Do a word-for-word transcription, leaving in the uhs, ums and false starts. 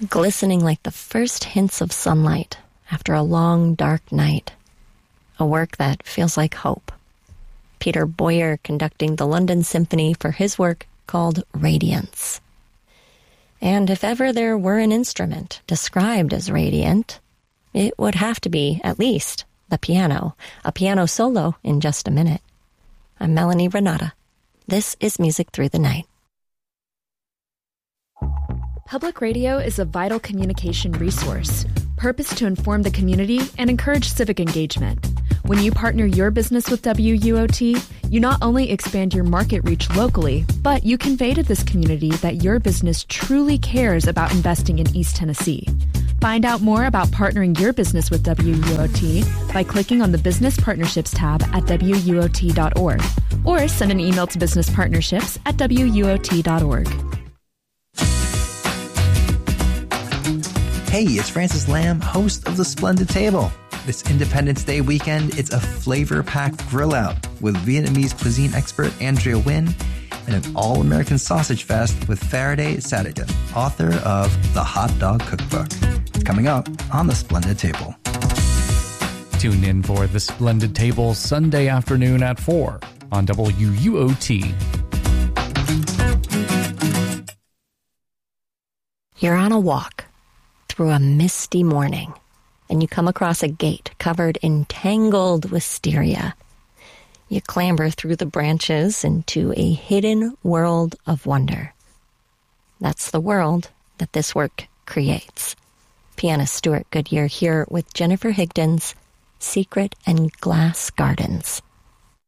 glistening like the first hints of sunlight after a long, dark night. A work that feels like hope. Peter Boyer conducting the London Symphony for his work called Radiance. And if ever there were an instrument described as radiant, it would have to be, at least, the piano. A piano solo in just a minute. I'm Melanie Renata. This is Music Through the Night. Public radio is a vital communication resource, purposed to inform the community and encourage civic engagement. When you partner your business with W U O T, you not only expand your market reach locally, but you convey to this community that your business truly cares about investing in East Tennessee. Find out more about partnering your business with W U O T by clicking on the Business Partnerships tab at W U O T dot org or send an email to businesspartnerships at W U O T dot org. Hey, it's Francis Lamb, host of The Splendid Table. This Independence Day weekend, it's a flavor-packed grill out with Vietnamese cuisine expert Andrea Nguyen and an all-American sausage fest with Faraday Sadigan, author of The Hot Dog Cookbook. It's coming up on The Splendid Table. Tune in for The Splendid Table Sunday afternoon at four on W U O T. You're on a walk through a misty morning, and you come across a gate covered in tangled wisteria. You clamber through the branches into a hidden world of wonder. That's the world that this work creates. Pianist Stuart Goodyear here with Jennifer Higdon's Secret and Glass Gardens.